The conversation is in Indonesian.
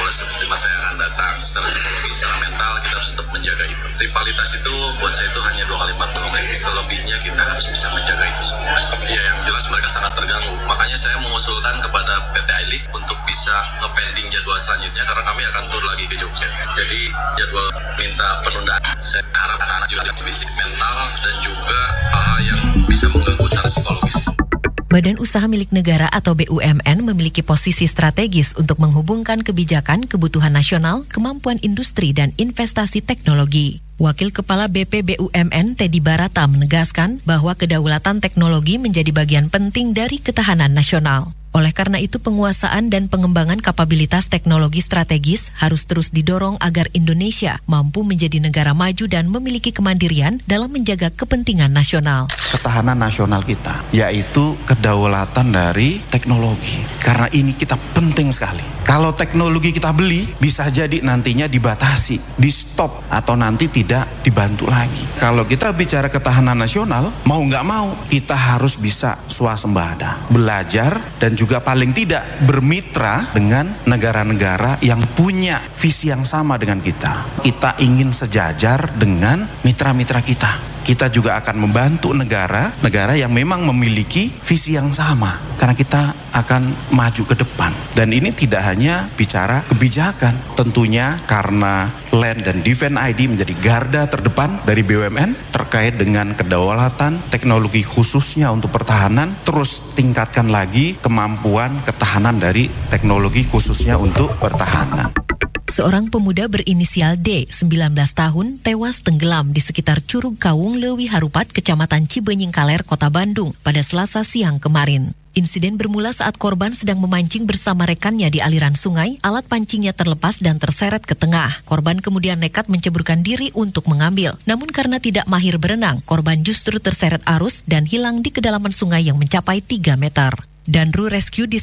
seperti masa yang akan datang. Secara psikologi, secara mental kita harus tetap menjaga itu. Rivalitas itu buat saya itu hanya 2 kali 40 menit. Selebihnya kita harus bisa menjaga itu semua. Ya, yang jelas mereka sangat terganggu. Makanya saya mengusulkan kepada PT I-League untuk bisa nge-pending jadwal selanjutnya karena kami akan tur lagi ke Jogja. Jadi jadwal minta penundaan. Saya harap anak-anak juga fisik, mental dan juga hal-hal yang bisa mengganggu secara psikologis. Badan Usaha Milik Negara atau BUMN memiliki posisi strategis untuk menghubungkan kebijakan, kebutuhan nasional, kemampuan industri, dan investasi teknologi. Wakil Kepala BP BUMN Teddy Barata menegaskan bahwa kedaulatan teknologi menjadi bagian penting dari ketahanan nasional. Oleh karena itu, penguasaan dan pengembangan kapabilitas teknologi strategis harus terus didorong agar Indonesia mampu menjadi negara maju dan memiliki kemandirian dalam menjaga kepentingan nasional. Ketahanan nasional kita, yaitu kedaulatan dari teknologi. Karena ini kita penting sekali. Kalau teknologi kita beli, bisa jadi nantinya dibatasi, di stop, atau nanti tidak dibantu lagi. Kalau kita bicara ketahanan nasional, mau nggak mau, kita harus bisa swasembada, belajar, dan juga paling tidak bermitra dengan negara-negara yang punya visi yang sama dengan kita. Kita ingin sejajar dengan mitra-mitra kita. Kita juga akan membantu negara yang memang memiliki visi yang sama. Karena kita akan maju ke depan. Dan ini tidak hanya bicara kebijakan. Tentunya karena Land dan Defense ID menjadi garda terdepan dari BUMN terkait dengan kedaulatan teknologi khususnya untuk pertahanan. Terus tingkatkan lagi kemampuan ketahanan dari teknologi khususnya untuk pertahanan. Seorang pemuda berinisial D, 19 tahun, tewas tenggelam di sekitar Curug Kawung, Leuwi Harupat, Kecamatan Cibenying Kaler, Kota Bandung, pada Selasa siang kemarin. Insiden bermula saat korban sedang memancing bersama rekannya di aliran sungai, alat pancingnya terlepas dan terseret ke tengah. Korban kemudian nekat menceburkan diri untuk mengambil. Namun karena tidak mahir berenang, korban justru terseret arus dan hilang di kedalaman sungai yang mencapai 3 meter. Danru Rescue